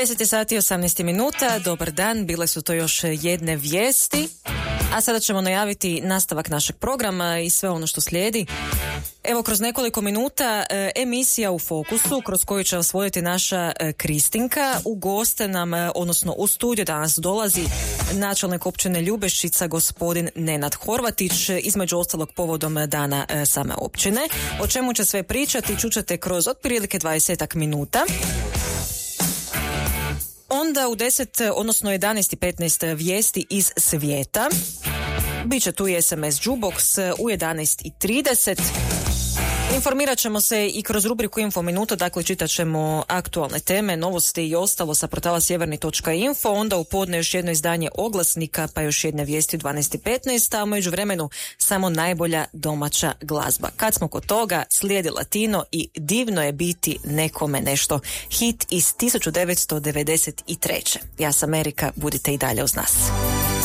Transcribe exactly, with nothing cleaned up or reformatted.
deset sati i osamnaest minuta, dobar dan, bile su to još jedne vijesti, a sada ćemo najaviti nastavak našeg programa i sve ono što slijedi. Evo, kroz nekoliko minuta e, emisija u fokusu kroz koju će osvojiti naša e, Kristinka. U goste nam, e, odnosno u studio danas dolazi načelnik općine Ljubeščica gospodin Nenad Horvatić, e, između ostalog povodom dana e, same općine. O čemu će sve pričati čućete kroz otprilike dvadesetak minuta. Onda u deset, odnosno jedanaest i petnaest vijesti iz svijeta. Biće tu i es em es Jukebox u jedanaest i trideset. Informirat ćemo se i kroz rubriku Info Minuto, dakle čitat ćemo aktualne teme, novosti i ostalo sa portala sjeverni točka info, onda u podne još jedno izdanje oglasnika, pa još jedne vijesti u dvanaest i petnaest, a u međuvremenu samo najbolja domaća glazba. Kad smo kod toga, slijedi Latino i Divno je biti nekome nešto, hit iz tisuću devetsto devedeset treće. Ja sam Erika, budite i dalje uz nas.